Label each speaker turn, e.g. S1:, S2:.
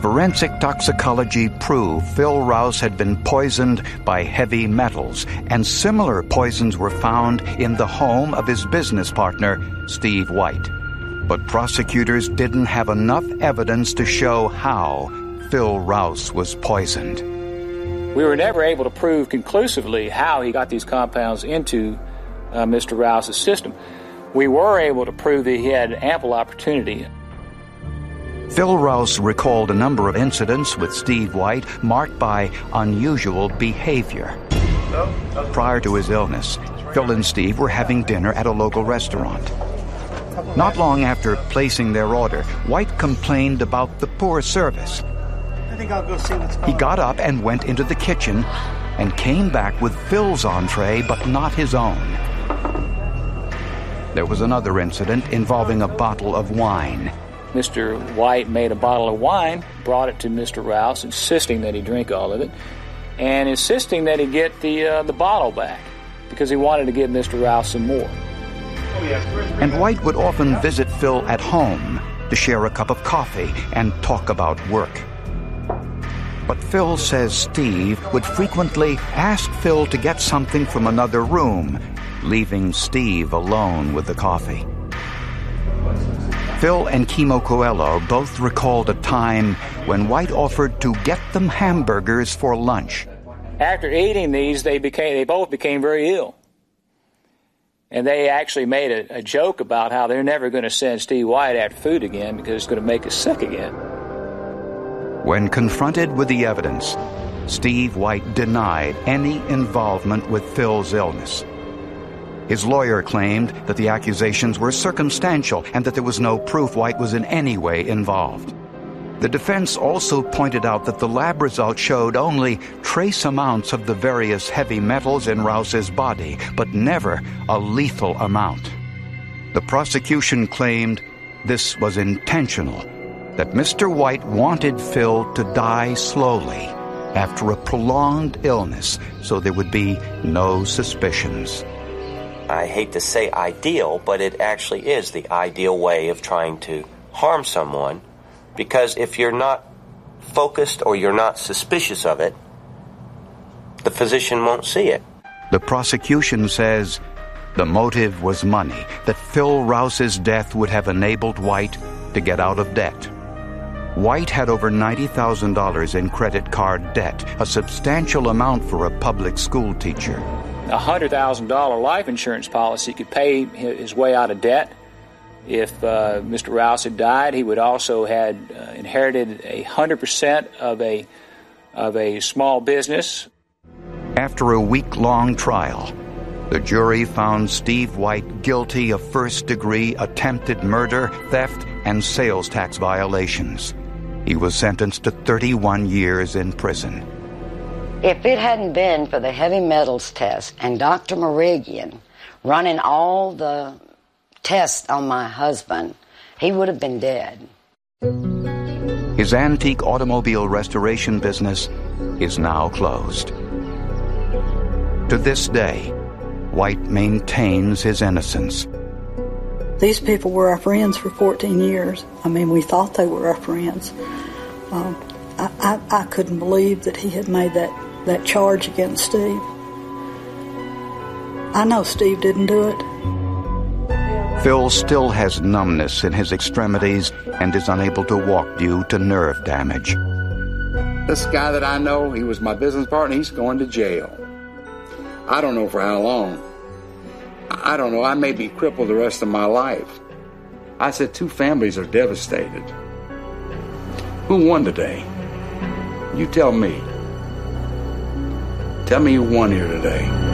S1: Forensic toxicology proved Phil Rouse had been poisoned by heavy metals, and similar poisons were found in the home of his business partner, Steve White. But prosecutors didn't have enough evidence to show how Phil Rouse was poisoned.
S2: We were never able to prove conclusively how he got these compounds into Mr. Rouse's system. We were able to prove that he had ample opportunity.
S1: Phil Rouse recalled a number of incidents with Steve White marked by unusual behavior. Prior to his illness, Phil and Steve were having dinner at a local restaurant. Not long after placing their order, White complained about the poor service.
S3: I think I'll go see what's going on.
S1: He got up and went into the kitchen and came back with Phil's entree, but not his own. There was another incident involving a bottle of wine.
S2: Mr. White made a bottle of wine, brought it to Mr. Rouse, insisting that he drink all of it, and insisting that he get the bottle back, because he wanted to give Mr. Rouse some more.
S1: And White would often visit Phil at home to share a cup of coffee and talk about work. But Phil says Steve would frequently ask Phil to get something from another room, leaving Steve alone with the coffee. Phil and Kimo Coelho both recalled a time when White offered to get them hamburgers for lunch.
S2: After eating these, they both became very ill. And they actually made a joke about how they're never going to send Steve White after food again because it's going to make us sick again.
S1: When confronted with the evidence, Steve White denied any involvement with Phil's illness. His lawyer claimed that the accusations were circumstantial and that there was no proof White was in any way involved. The defense also pointed out that the lab results showed only trace amounts of the various heavy metals in Rouse's body, but never a lethal amount. The prosecution claimed this was intentional, that Mr. White wanted Phil to die slowly after a prolonged illness so there would be no suspicions.
S4: I hate to say ideal, but it actually is the ideal way of trying to harm someone, because if you're not focused or you're not suspicious of it, the physician won't see it.
S1: The prosecution says the motive was money, that Phil Rouse's death would have enabled White to get out of debt. White had over $90,000 in credit card debt, a substantial amount for a public school teacher.
S2: A $100,000 life insurance policy could pay his way out of debt. If Mr. Rouse had died, he would also had inherited 100% of a small business.
S1: After a week-long trial, the jury found Steve White guilty of first-degree attempted murder, theft, and sales tax violations. He was sentenced to 31 years in prison.
S5: If it hadn't been for the heavy metals test and Dr. Merigian running all the tests on my husband, he would have been dead.
S1: His antique automobile restoration business is now closed. To this day, White maintains his innocence.
S6: These people were our friends for 14 years. I mean, we thought they were our friends. I couldn't believe that he had made that charge against Steve. I know Steve didn't do it.
S1: Phil still has numbness in his extremities and is unable to walk due to nerve damage.
S7: This guy that I know, he was my business partner, he's going to jail. I don't know for how long. I don't know, I may be crippled the rest of my life. I said 2 families are devastated. Who won today? You tell me. Tell me who won here today.